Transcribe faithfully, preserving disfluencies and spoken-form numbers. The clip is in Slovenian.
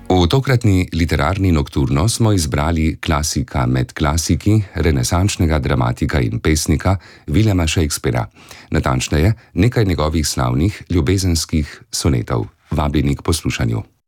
V tokratni literarni nokturno smo izbrali klasika med klasiki, renesančnega dramatika in pesnika Williama Shakespeara, natančneje nekaj njegovih slavnih ljubezenskih sonetov. Vabljeni k poslušanju.